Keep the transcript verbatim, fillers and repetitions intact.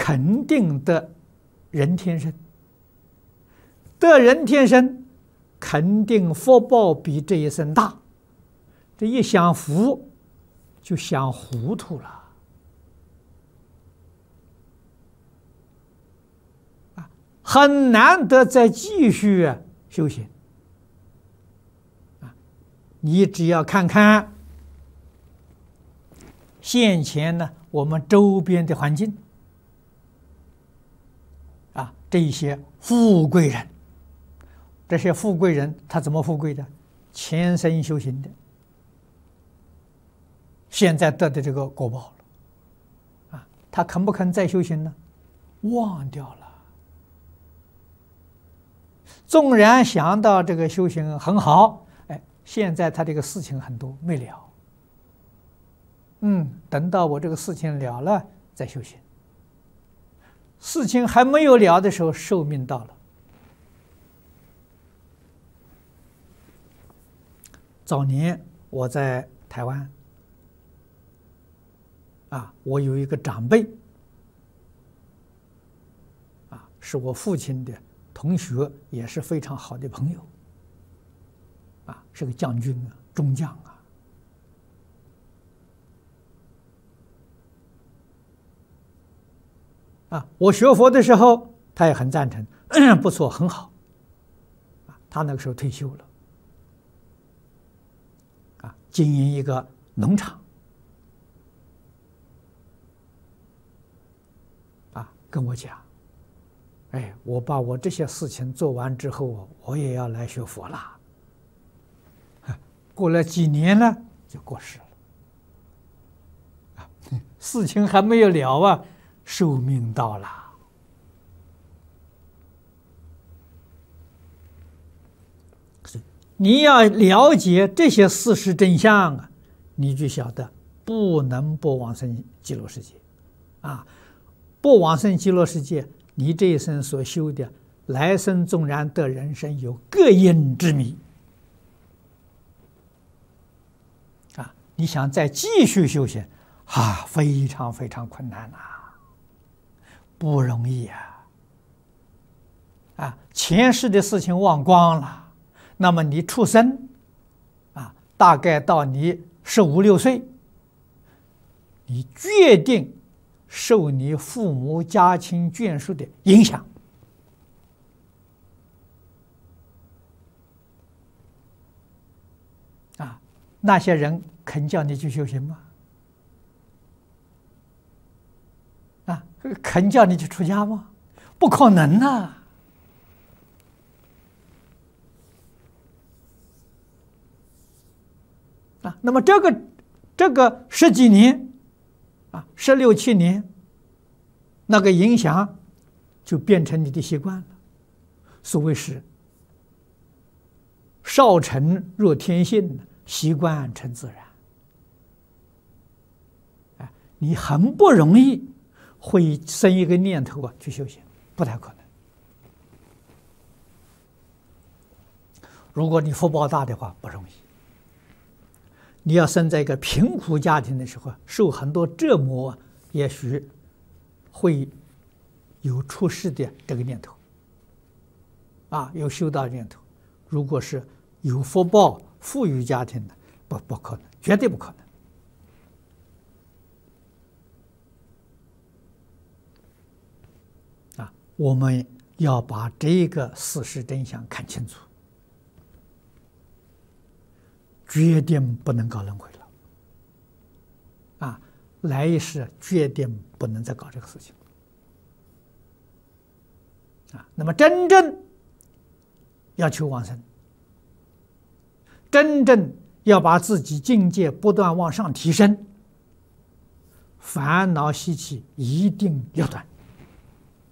肯定得人天身，得人天身，肯定福报比这一生大。这一享福，就享糊涂了。啊，很难得再继续修行。啊，你只要看看现前呢，我们周边的环境。啊，这一些富贵人，这些富贵人他怎么富贵的？前生修行的，现在得的这个果报了，啊，他肯不肯再修行呢？忘掉了。纵然想到这个修行很好，哎，现在他这个事情很多没了。嗯，等到我这个事情了了再修行。事情还没有了的时候，寿命到了。早年我在台湾，啊，我有一个长辈，啊，是我父亲的同学，也是非常好的朋友，啊，是个将军啊，中将啊。啊，我学佛的时候，他也很赞成，嗯，不错，很好。啊，他那个时候退休了，啊，经营一个农场，啊，跟我讲，哎，我把我这些事情做完之后，我也要来学佛了。过了几年呢，就过世了。啊，事情还没有了啊。寿命到了，你要了解这些事实真相啊，你就晓得不能不往生极乐世界，啊，不往生极乐世界，你这一生所修的，来生纵然得人生，有各因之迷，啊，你想再继续修行，啊，非常非常困难呐。不容易啊！啊，前世的事情忘光了，那么你出生，啊，大概到你十五六岁，你决定受你父母家亲眷属的影响，啊，那些人肯叫你去修行吗？啊，肯叫你去出家吗？不可能啊！啊，那么这个这个十几年，啊，十六七年，那个影响就变成你的习惯了。所谓是少成若天性，习惯成自然。啊，你很不容易会生一个念头啊，去修行，不太可能。如果你福报大的话，不容易。你要生在一个贫苦家庭的时候，受很多折磨，也许会有出世的这个念头，啊，有修道的念头。如果是有福报、富裕家庭的，不不可能，绝对不可能。我们要把这个事实真相看清楚，决定不能搞轮回了。啊，来一世决定不能再搞这个事情。啊，那么真正要求往生，真正要把自己境界不断往上提升，烦恼习气一定要断。